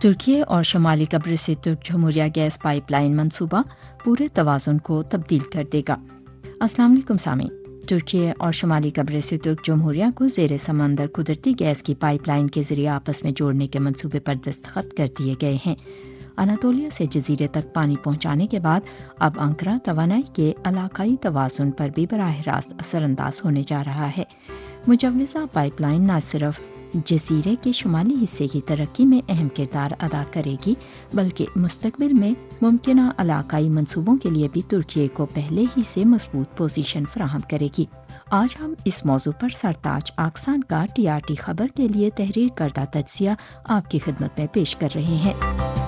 तुर्की और शुमाली कब्रिस से तुर्क जमहूरिया गैस पाइपलाइन मंसूबा पूरे तवाज़ुन को तब्दील कर देगा। अस्सलाम वालेकुम सामीन। तुर्की और शुमाली कब्रिस से तुर्क जमहूरिया को ज़ेरे समंदर कुदरती गैस की पाइपलाइन के ज़रिए आपस में जोड़ने के मंसूबे पर दस्तखत कर दिए गए हैं। अनातोलिया से जजीरे तक पानी पहुंचाने के बाद अब अंकरा तवानाई के इलाकाई तवाज़ुन पर भी बराह रास्त असरअंदाज होने जा रहा है। मुजव्वज़ा पाइपलाइन न सिर्फ जजीरे के शुमाली हिस्से की तरक्की में अहम किरदार अदा करेगी, बल्कि मुस्तकबिल में मुमकिना इलाकाई मंसूबों के लिए भी तुर्की को पहले ही से मजबूत पोजीशन फराहम करेगी। आज हम इस मौजू पर सरताज आकसान का TRT खबर के लिए तहरीर करदा तज्जिया आपकी खिदमत में पेश कर रहे हैं।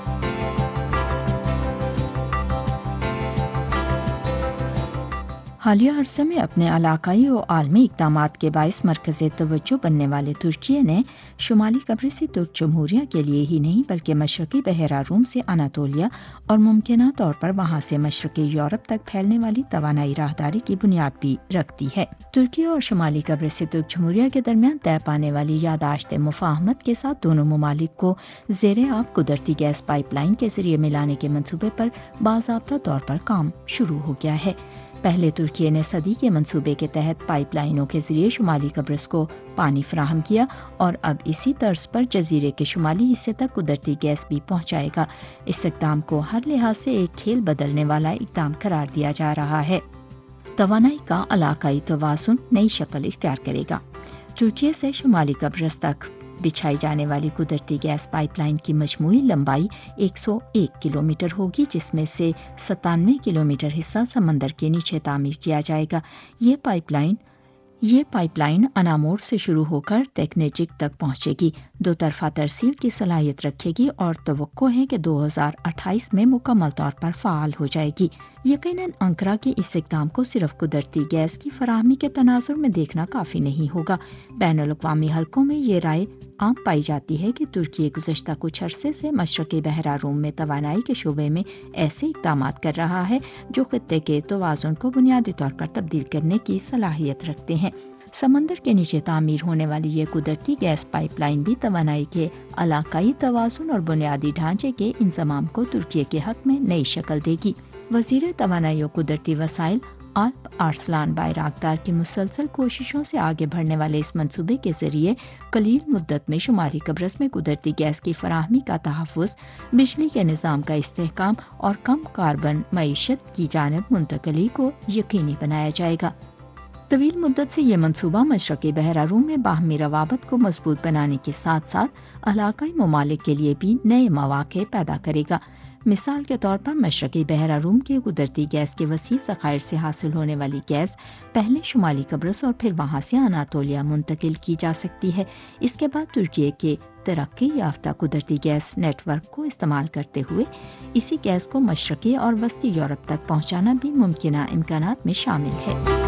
हालिया अरसे में अपने इलाकाई और आलमी इक़दामात के बाइस मरकज़ तवज्जो बनने वाले तुर्की ने शुमाली कब्रिस तुर्क जमहूरिया के लिए ही नहीं बल्कि मशरक़ी बहरा रूम से अनातोलिया और मुमकिना तौर पर वहाँ से मशरक़ी यूरोप तक फैलने वाली तवानाई राहदारी की बुनियाद भी रखती है। तुर्की और शुमाली कब्रिस तुर्क जमहूरिया के दरमियान तय पाने वाली यादाश्त मुफाहमत के साथ दोनों ममालिक को ज़ेरे आब कुदरती गैस पाइपलाइन के जरिए मिलाने के मंसूबे पर बाज़ाब्ता तौर पर काम शुरू हो गया है। पहले तुर्की ने सदी के मंसूबे के तहत पाइपलाइनों के जरिए शुमाली कब्रिस को पानी फराहम किया और अब इसी तर्ज पर जजीरे के शुमाली हिस्से तक कुदरती गैस भी पहुंचाएगा। इस इक़दाम को हर लिहाज से एक खेल बदलने वाला इक़दाम करार दिया जा रहा है। तवानाई का इलाकाई तवाज़ुन नई शक्ल इख्तियार करेगा। तुर्की से शुमाली कब्रिस तक बिछाई जाने वाली कुदरती गैस पाइपलाइन की मजमूई लंबाई 101 किलोमीटर होगी, जिसमें से 97 किलोमीटर हिस्सा समंदर के नीचे तामीर किया जाएगा। ये पाइपलाइन अनामोर से शुरू होकर तेक्नेजिक तक पहुंचेगी, दो तरफा तरसील की सलाहियत रखेगी और तवक्को है कि 2028 में मुकम्मल तौर पर फ़ाल हो जाएगी। यकीनन अंकरा के इस इक़दाम को सिर्फ कुदरती गैस की फराहमी के तनाजुर में देखना काफ़ी नहीं होगा। बैनुल-अक़वामी हलकों में ये राय आम पाई जाती है कि तुर्की गुज़श्ता कुछ अरसे से मशरक़ी बहरा रूम में तवानाई के शोबे में ऐसे इक़दामात कर रहा है जो खित्ते के तवाज़ुन को बुनियादी तौर पर तब्दील करने की सलाहियत रखते हैं। समंदर के नीचे तामीर होने वाली ये कुदरती गैस पाइपलाइन भी तवानाई के इलाकाई तवाज़ुन और बुनियादी ढांचे के इंज़माम को तुर्की के हक में नई शक्ल देगी। वज़ीर तवानाई और कुदरती वसाइल आल्प आर्सलान बायरागदार की मुसलसल कोशिशों से आगे बढ़ने वाले इस मंसूबे के जरिए कलील मुद्दत में शुमाली कब्रिस में कुदरती गैस की फराहमी का तहफ़्फ़ुज़, बिजली के निज़ाम का इस्तेहकाम और कम कार्बन मईशत की जानिब मुंतकली को यकीनी बनाया जाएगा। तवील मुद्दत से ये मंसूबा मशरक़ी बहरा रूम में बाहमी रवाबत को मजबूत बनाने के साथ साथ इलाकाई ममालिक के लिए भी नए मौक़े पैदा करेगा। मिसाल के तौर पर मशरक़ी बहरा रूम के कुदरती गैस के वसी ज़खायर से हासिल होने वाली गैस पहले शुमाली कब्रिस और फिर वहाँ से अनातोलिया मुंतकिल की जा सकती है। इसके बाद तुर्की के तरक्की याफ्ता कुदरती गैस नेटवर्क को इस्तेमाल करते हुए इसी गैस को मशरक़ी और वस्ती यूरोप तक पहुँचाना भी मुमकिना इम्कानात में शामिल है।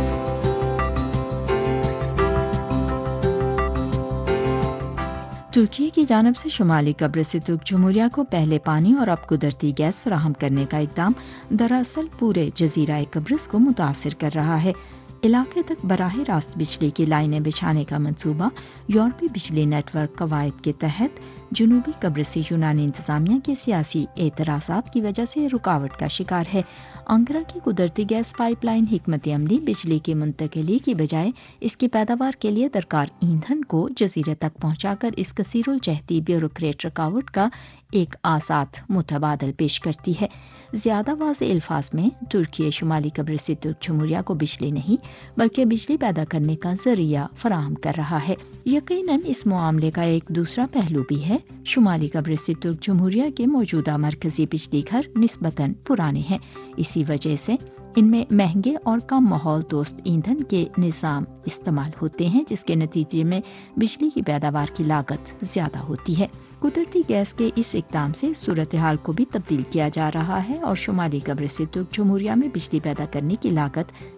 तुर्की की जानिब से शुमाली कब्रिस तुर्क जमहूरिया को पहले पानी और अब कुदरती गैस फराहम करने का इक़दाम दरअसल पूरे जजीरा कब्रिस को मुतासिर कर रहा है। इलाके तक बराह रास्त बिजली की लाइनें बिछाने का मंसूबा यूरोपी बिजली नेटवर्क कवायद के तहत जनूबी कब्रिसी यूनानी इंतज़ामिया के सियासी एतराज़ात की वजह से रुकावट का शिकार है। अंकरा की कुदरती गैस पाइपलाइन हिकमत अमली बिजली की मुंतकिली की बजाय इसकी पैदावार के लिए दरकार ईंधन को जजीरे तक पहुँचाकर इस कसीरुल जहती ब्यूरोक्रेट रुकावट का एक आज़ाद मुतबादल पेश करती है। ज़्यादा वाज़े अल्फाज में तुर्की शुमाली कब्रिस तुर्क जमहूरिया को बिजली नहीं बल्कि बिजली पैदा करने का ज़रिया फराहम कर रहा है। यकीनन इस मामले का एक दूसरा पहलू भी है। शुमाली कब्रिस तुर्क जमहूरिया के मौजूदा मरकज़ी बिजली घर निस्बतन पुराने हैं, इसी वजह से इनमें महंगे और कम माहौल दोस्त ईंधन के निज़ाम इस्तेमाल होते हैं, जिसके नतीजे में बिजली की पैदावार की लागत ज़्यादा होती है। कुदरती गैस के इस इक़दाम से सूरत हाल को भी तब्दील किया जा रहा है और शुमाली कब्रिस तुर्क जमहूरिया में बिजली पैदा करने की लागत